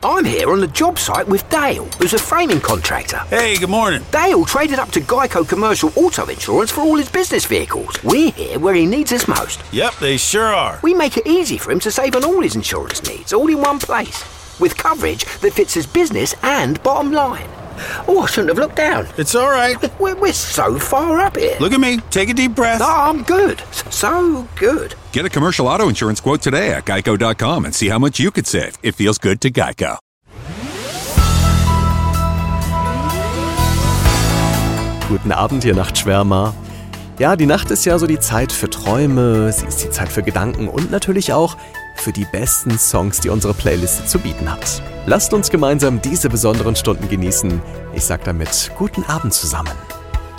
I'm here on the job site with Dale, who's a framing contractor. Hey, good morning. Dale traded up to Geico Commercial Auto Insurance for all his business vehicles. We're here where he needs us most. Yep, they sure are. We make it easy for him to save on all his insurance needs, all in one place, with coverage that fits his business and bottom line. Oh, I shouldn't have looked down. It's all right. We're so far up here. Look at me. Take a deep breath. No, I'm good. So good. Get a commercial auto insurance quote today at geico.com and see how much you could save. It feels good to Geico. Guten Abend, hier Nachtschwärmer. Ja, die Nacht ist ja so die Zeit für Träume, sie ist die Zeit für Gedanken und natürlich auch für die besten Songs, die unsere Playliste zu bieten hat. Lasst uns gemeinsam diese besonderen Stunden genießen. Ich sag damit guten Abend zusammen.